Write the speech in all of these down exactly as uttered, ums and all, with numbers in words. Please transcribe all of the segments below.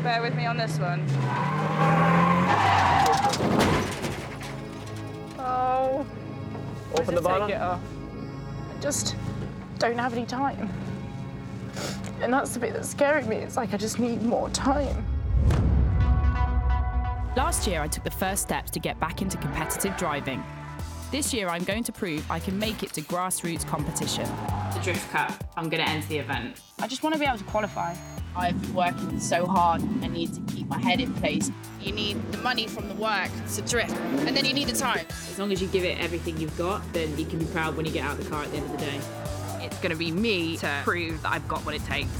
Bear with me on this one. Oh. Open the bottom. Take it off. I just don't have any time. And that's the bit that's scaring me. It's like I just need more time. Last year, I took the first steps to get back into competitive driving. This year, I'm going to prove I can make it to grassroots competition. The Drift Cup, I'm going to enter the event. I just want to be able to qualify. I've been working so hard. I need to keep my head in place. You need the money from the work to drift, and then you need the time. As long as you give it everything you've got, then you can be proud when you get out of the car at the end of the day. It's going to be me to prove that I've got what it takes.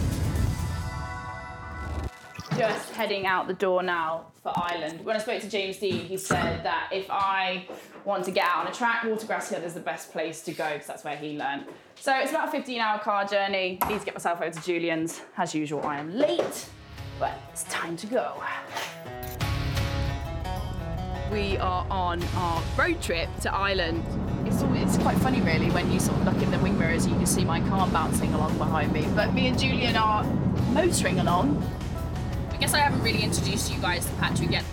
Just heading out the door now for Ireland. When I spoke to James Dean, he said that if I want to get out on a track, Watergrass Hill is the best place to go because that's where he learned. So it's about a fifteen hour car journey. Need to get myself over to Julian's. As usual, I am late, but it's time to go. We are on our road trip to Ireland. It's, all, it's quite funny, really, when you sort of look in the wing mirrors, you can see my car bouncing along behind me. But me and Julian are motoring along. I guess I haven't really introduced you guys to Patrick yet.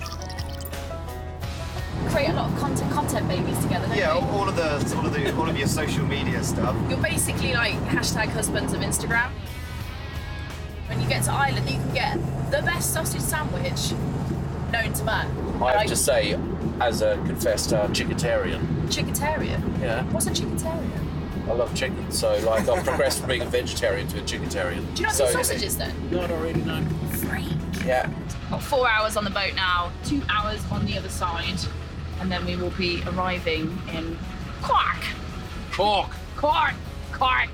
Create a lot of content, content babies together, don't Yeah, we? all of the, all of the, all of your social media stuff. You're basically like hashtag husbands of Instagram. When you get to Ireland, you can get the best sausage sandwich known to man. I have Like, to say, as a confessed uh, chicketarian, chicketarian. yeah, What's a chicketarian? I love chicken, so like I've progressed from being a vegetarian to a chicketarian. Do you not so, do sausages then? Not already, no. Freak. Yeah. Got four hours on the boat now, two hours on the other side, and then we will be arriving in Cork. Cork. Cork. Cork.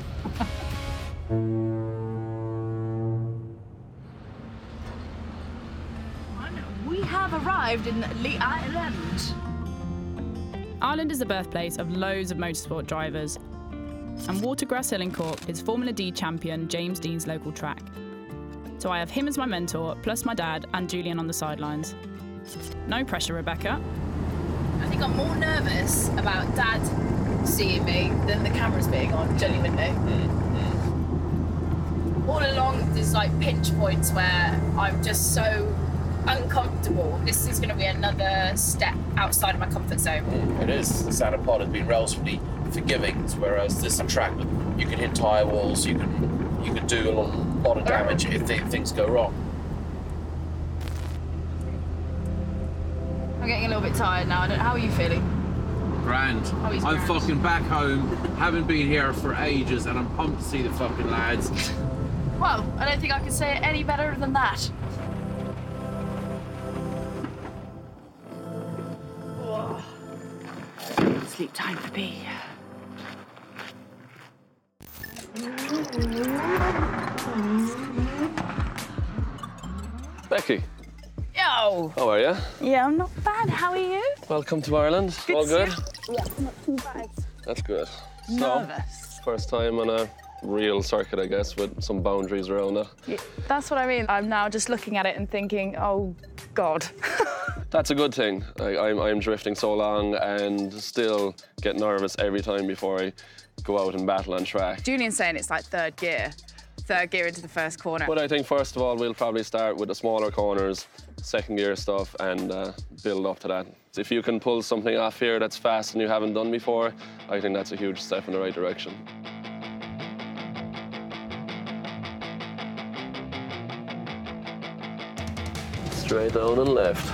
We have arrived in Lee Island. Ireland is the birthplace of loads of motorsport drivers, and Watergrass Hill in Cork is Formula D champion James Dean's local track. So I have him as my mentor, plus my dad and Julian on the sidelines. No pressure, Rebecca. I think I'm more nervous about Dad seeing me than the cameras being on, genuinely. All along, there's like pinch points where I'm just so uncomfortable. This is going to be another step outside of my comfort zone. It is. The Santa Pod has been relatively forgiving, whereas this track, you can hit tyre walls, you can you can do a lot, lot of damage if th things go wrong. I'm getting a little bit tired now. I don't, how are you feeling? Grand. Oh, he's I'm grand. fucking back home, haven't been here for ages, and I'm pumped to see the fucking lads. Well, I don't think I can say it any better than that. Sleep time for me. Becky, Yo! how are you? Yeah, I'm not bad. How are you? Welcome to Ireland. Good All to good? see you. Yeah, not too bad. That's good. So, Nervous. first time on a real circuit, I guess, with some boundaries around it. Yeah, that's what I mean. I'm now just looking at it and thinking, oh, God. That's a good thing. I, I'm, I'm drifting so long and still get nervous every time before I go out and battle on track. Julian's saying it's like third gear. Third gear into the first corner. But I think first of all, we'll probably start with the smaller corners, second gear stuff, and uh, build up to that. If you can pull something off here that's fast and you haven't done before, I think that's a huge step in the right direction. Straight down and left.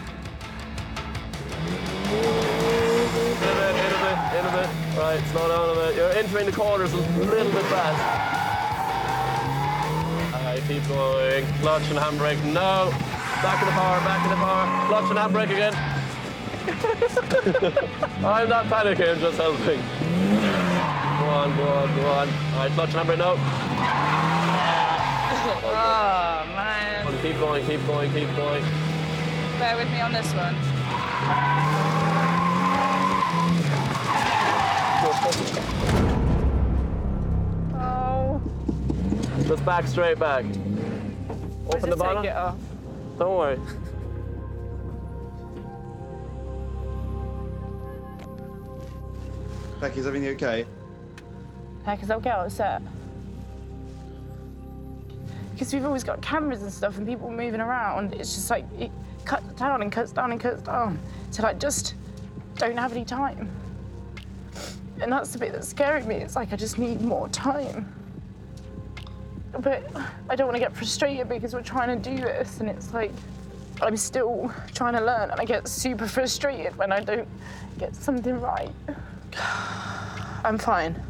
In a bit, in a bit, in a bit. Right, slow down a bit. You're entering the corners a little bit fast. Alright, keep going. Clutch and handbrake. No. Back in the power, back in the power. Clutch and handbrake again. I'm not panicking, I'm just helping. Go on, go on, go on. Alright, clutch and handbrake now. Oh, man. Keep going, keep going, keep going. Bear with me on this one. Oh. Just back, straight back. Open the bottom. Take it off. Don't worry. Becky, is everything okay? Heck, is that okay? What's that? because we've always got cameras and stuff and people moving around, it's just like it cuts down and cuts down and cuts down. So I just don't have any time. And that's the bit that's scaring me. It's like I just need more time. But I don't want to get frustrated because we're trying to do this and it's like I'm still trying to learn and I get super frustrated when I don't get something right. I'm fine.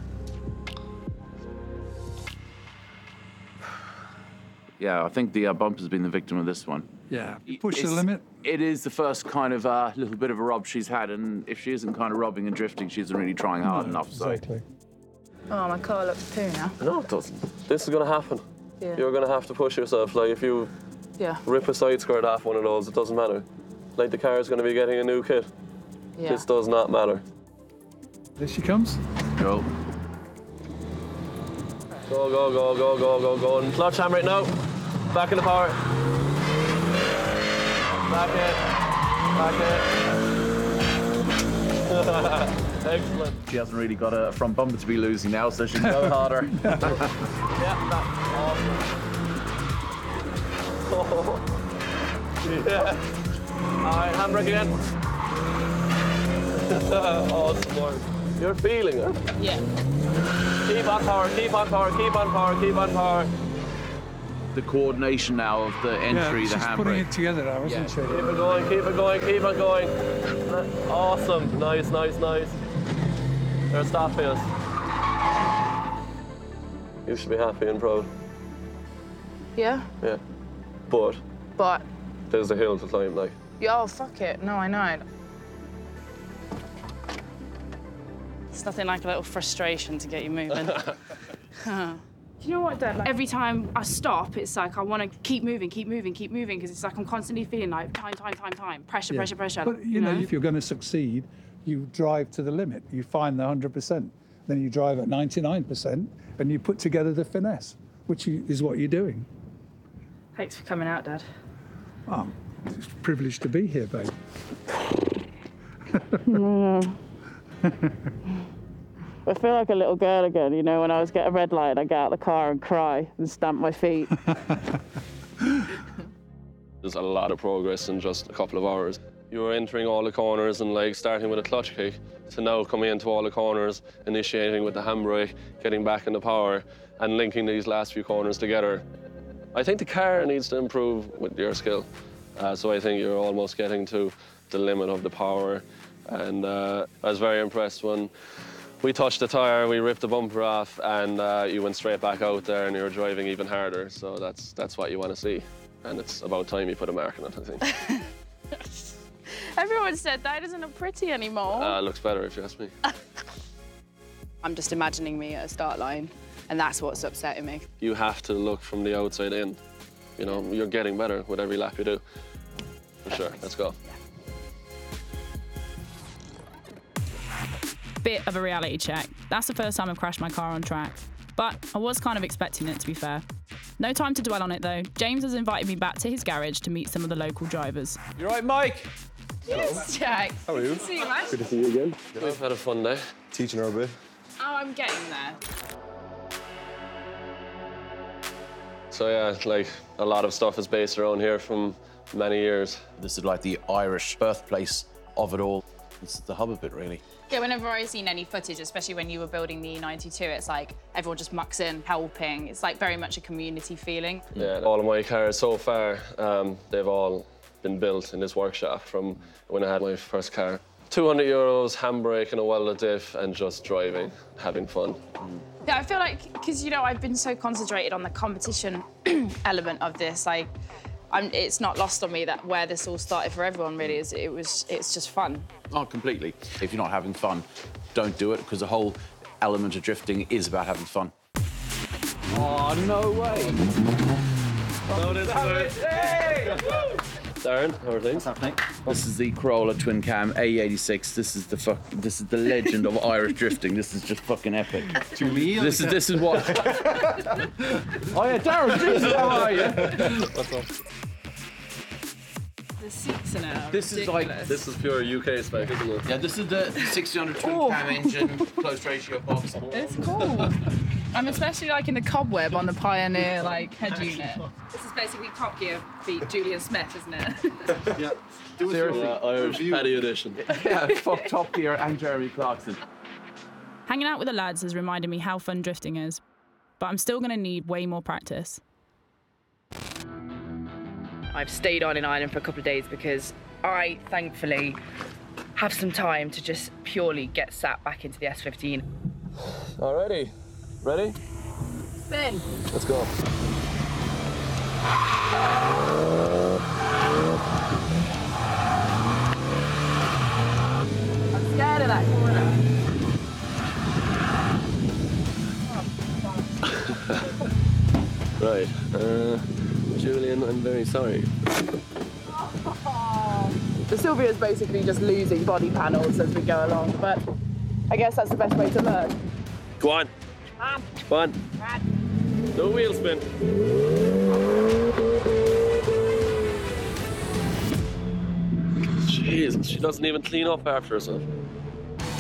Yeah, I think the uh, bumper's been the victim of this one. Yeah, push It's- the limit. It is the first kind of uh, little bit of a rob she's had, and if she isn't kind of robbing and drifting, she isn't really trying hard enough. So Exactly. Oh, my car looks poo now. No, it doesn't. This is going to happen. Yeah. You're going to have to push yourself. Like, if you Yeah. rip a side skirt off one of those, it doesn't matter. Like, the car is going to be getting a new kit. Yeah. This does not matter. There she comes. go. Go, go, go, go, go, go, go. And clutch hammer it now. Back in the power. Back it. Back it. Excellent. She hasn't really got a front bumper to be losing now, so she can go harder. Yeah, that's awesome. Oh. Yeah. All right, handbrake again. Awesome work. You're feeling it. Yeah. Keep on power, keep on power, keep on power, keep on power. The coordination now of the entry, Yeah, the she's putting handbrake. it together now, isn't she? Keep it going, keep it going, keep it going. Awesome. Nice, nice, nice. There's stop for us. You should be happy and proud. Yeah? Yeah. But But, there's a hill to climb, like. yo, fuck it. No, I know. It's nothing like a little frustration to get you moving. Do you know what, Dad? Like, every time I stop, it's like I want to keep moving, keep moving, keep moving, because it's like I'm constantly feeling like time, time, time, time, pressure, Yeah. pressure, pressure. But you know, if you're going to succeed, you drive to the limit. You find the one hundred percent. Then you drive at ninety-nine percent and you put together the finesse, which you, is what you're doing. Thanks for coming out, Dad. Oh, it's a privilege to be here, babe. I feel like a little girl again, you know, when I was get a red light, I get out of the car and cry and stamp my feet. There's a lot of progress in just a couple of hours. You were entering all the corners and like starting with a clutch kick to now coming into all the corners, initiating with the handbrake, getting back into power and linking these last few corners together. I think the car needs to improve with your skill. Uh, so I think you're almost getting to the limit of the power. And uh, I was very impressed when we touched the tyre, we ripped the bumper off, and uh, you went straight back out there and you were driving even harder. So that's, that's what you want to see. And it's about time you put a mark on it, I think. Everyone said that doesn't look pretty anymore. Uh, it looks better if you ask me. I'm just imagining me at a start line, and that's what's upsetting me. You have to look from the outside in. You know, you're getting better with every lap you do. For sure, let's go. Bit of a reality check. That's the first time I've crashed my car on track. But I was kind of expecting it, to be fair. No time to dwell on it, though. James has invited me back to his garage to meet some of the local drivers. You right, Mike? Yes, Jack. How are you? See you, man. Good to see you again. We've had a fun day. Teaching her a bit. Oh, I'm getting there. So yeah, like a lot of stuff is based around here from many years. This is like the Irish birthplace of it all. This is the hub of it, really. Yeah, whenever I've seen any footage, especially when you were building the E ninety-two, it's like everyone just mucks in, helping. It's like very much a community feeling. Yeah, all of my cars so far, um, they've all been built in this workshop from when I had my first car. two hundred euros, handbrake and a welded diff, and just driving, having fun. Yeah, I feel like, because, you know, I've been so concentrated on the competition element of this, like, I'm, it's not lost on me that where this all started for everyone, really, is it was, it's just fun. Oh, completely. If you're not having fun, don't do it, because the whole element of drifting is about having fun. Oh, no way. So this is it. Darren, how are things? This is the Corolla Twin Cam A eighty-six. This is the fuck. This is the legend of Irish drifting. This is just fucking epic. This is this is what. Oh yeah, Darren, Jesus, how are you? What's up? The seats in it. This is like This is pure U K spec, isn't it? yeah. This is the sixty hundred Twin Cam engine, close ratio box. It's cool. I'm especially liking the cobweb on the Pioneer like head unit. This is basically Top Gear beat Julian Smith, isn't it? Yeah. Do us Seriously, your, uh, Irish review. Paddy edition. Yeah, fuck Top Gear and Jeremy Clarkson. Hanging out with the lads has reminded me how fun drifting is, but I'm still going to need way more practice. I've stayed on in Ireland for a couple of days because I, thankfully, have some time to just purely get sat back into the S fifteen. Alrighty. Ready? Spin. Let's go. I'm scared of that corner. Right. Uh, Julian, I'm very sorry. The Sylvia's basically just losing body panels as we go along, but I guess that's the best way to learn. Go on. Go on. No wheel spin. Jesus, she doesn't even clean up after herself.